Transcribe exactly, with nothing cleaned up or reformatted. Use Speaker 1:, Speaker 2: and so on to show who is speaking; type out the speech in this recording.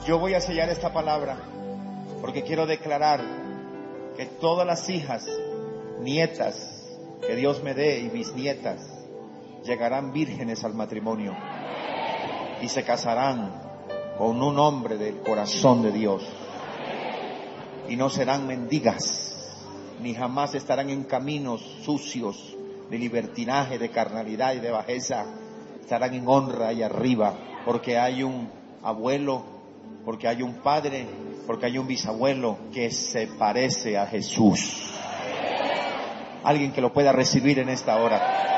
Speaker 1: Yo voy a sellar esta palabra porque quiero declarar que todas las hijas, nietas que Dios me dé y bisnietas llegarán vírgenes al matrimonio y se casarán con un hombre del corazón de Dios y no serán mendigas ni jamás estarán en caminos sucios de libertinaje, de carnalidad y de bajeza. Estarán en honra y arriba porque hay un abuelo, porque hay un padre, porque hay un bisabuelo que se parece a Jesús. Alguien que lo pueda recibir en esta hora.